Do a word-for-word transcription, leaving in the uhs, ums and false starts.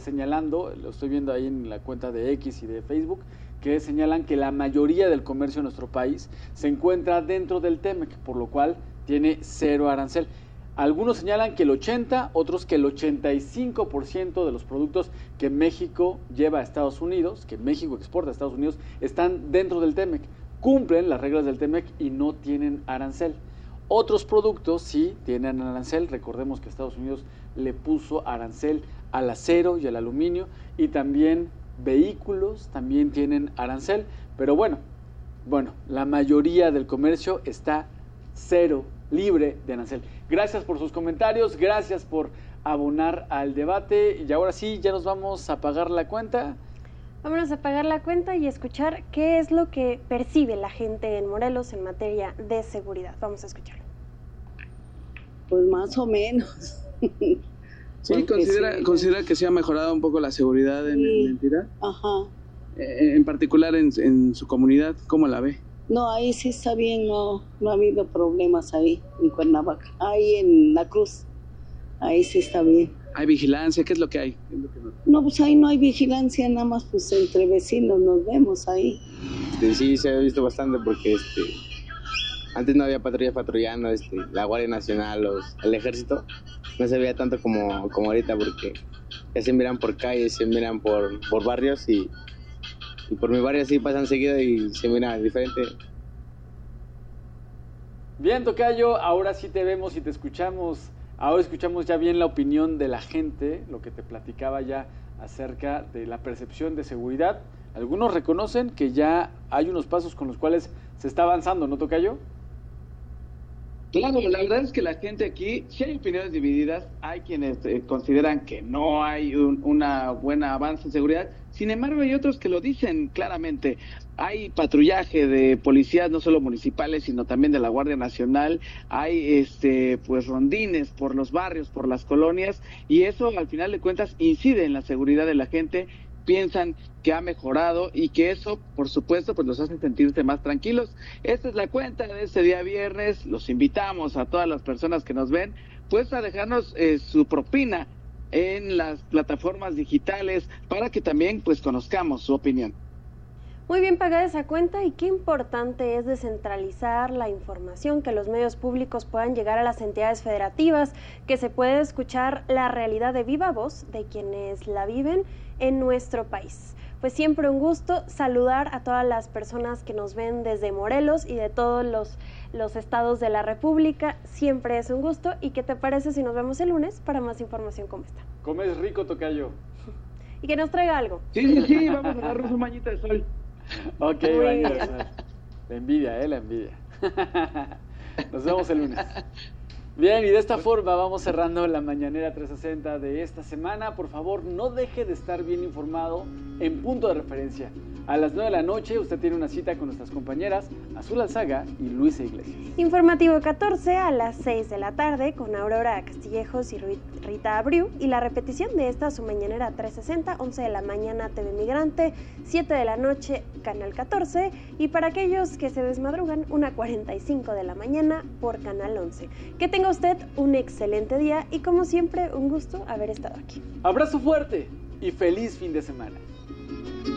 señalando, lo estoy viendo ahí en la cuenta de X y de Facebook, que señalan que la mayoría del comercio en nuestro país se encuentra dentro del T-M E C, por lo cual tiene cero arancel. Algunos señalan que el ochenta, otros que el ochenta y cinco por ciento de los productos que México lleva a Estados Unidos, que México exporta a Estados Unidos, están dentro del T M E C, cumplen las reglas del T M E C y no tienen arancel. Otros productos sí tienen arancel, recordemos que Estados Unidos le puso arancel al acero y al aluminio, y también vehículos también tienen arancel, pero bueno, bueno, la mayoría del comercio está cero, libre de arancel. Gracias por sus comentarios, gracias por abonar al debate, y ahora sí, ya nos vamos a pagar la cuenta. Vámonos a pagar la cuenta y escuchar qué es lo que percibe la gente en Morelos en materia de seguridad. Vamos a escucharlo. Pues más o menos. Sí, considera, sí, considera que se ha mejorado un poco la seguridad en sí. la entidad. Ajá. Eh, en particular en, en su comunidad, ¿cómo la ve? No, ahí sí está bien, no, no ha habido problemas ahí en Cuernavaca. Ahí en La Cruz, ahí sí está bien. ¿Hay vigilancia? ¿Qué es lo que hay? ¿Qué es lo que no? No, pues ahí no hay vigilancia, nada más pues entre vecinos nos vemos ahí. Este, sí, se ha visto bastante porque este, antes no había patrullas patrullando, este, la Guardia Nacional, los, el Ejército, no se veía tanto como, como ahorita porque ya se miran por calles, se miran por, por barrios y, y por mi barrio sí pasan seguido y se mira diferente. Bien, tocayo, ahora sí te vemos y te escuchamos. Ahora escuchamos ya bien la opinión de la gente, lo que te platicaba ya acerca de la percepción de seguridad. Algunos reconocen que ya hay unos pasos con los cuales se está avanzando, ¿no, tocayo? Claro, la verdad es que la gente aquí, sí hay opiniones divididas, hay quienes eh, consideran que no hay un una buena avance en seguridad, sin embargo hay otros que lo dicen claramente. Hay patrullaje de policías no solo municipales, sino también de la Guardia Nacional, hay este pues rondines por los barrios, por las colonias, y eso al final de cuentas incide en la seguridad de la gente. Piensan que ha mejorado y que eso, por supuesto, pues los hace sentirse más tranquilos. Esta es la cuenta de este día viernes. Los invitamos a todas las personas que nos ven, pues a dejarnos eh, su propina en las plataformas digitales para que también pues conozcamos su opinión. Muy bien pagada esa cuenta, y qué importante es descentralizar la información, que los medios públicos puedan llegar a las entidades federativas, que se pueda escuchar la realidad de viva voz de quienes la viven en nuestro país. Pues siempre un gusto saludar a todas las personas que nos ven desde Morelos y de todos los, los estados de la República. Siempre es un gusto. ¿Y qué te parece si nos vemos el lunes para más información como esta? Comes rico, tocayo. Y que nos traiga algo. Sí, sí, sí, vamos a darnos un bañito de sol. Ok, bañito de sol. La envidia, eh, la envidia. Nos vemos el lunes. Bien, y de esta forma vamos cerrando la Mañanera trescientos sesenta de esta semana. Por favor, no deje de estar bien informado en Punto de Referencia. A las nueve de la noche usted tiene una cita con nuestras compañeras Azul Alzaga y Luisa Iglesias. Informativo catorce a las seis de la tarde con Aurora Castillejos y Rita Abreu, y la repetición de esta su Mañanera trescientos sesenta, once de la mañana T V Migrante, siete de la noche Canal catorce, y para aquellos que se desmadrugan, una cuarenta y cinco de la mañana por Canal once. Que tenga usted un excelente día y como siempre un gusto haber estado aquí. Abrazo fuerte y feliz fin de semana.